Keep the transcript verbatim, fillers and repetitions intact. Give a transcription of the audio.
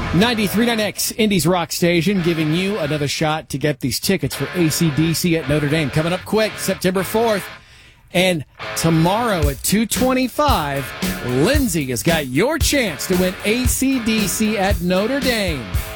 ninety-three point nine X, Indy's rock station, giving you another shot to get these tickets for A C D C at Notre Dame. Coming up quick, September fourth. And tomorrow at two twenty-five, Lindsay has got your chance to win A C D C at Notre Dame.